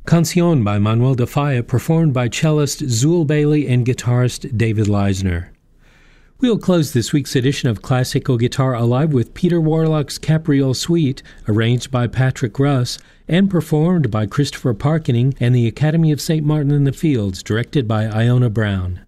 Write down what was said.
Canción by Manuel de Falla, performed by cellist Zool Bailey and guitarist David Leisner. We'll close this week's edition of Classical Guitar Alive with Peter Warlock's Capriole Suite, arranged by Patrick Russ, and performed by Christopher Parkening and the Academy of St. Martin in the Fields, directed by Iona Brown.